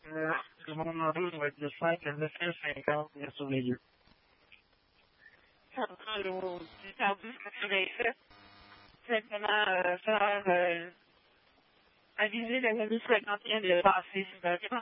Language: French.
Mon numéro va être de 5 à 950 bien sur les lieux. Ça prend du perdu que tu avais fait. Simplement faire aviser la police fréquentienne de passer, d'accord?